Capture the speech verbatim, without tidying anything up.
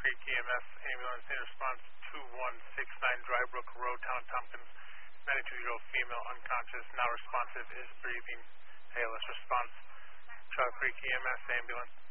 Creek E M S ambulance in response two one six nine Dry Brook Road, Town of Tompkins. ninety-two-year-old female, unconscious, not responsive, is breathing. A L S response. Shaw Creek E M S ambulance.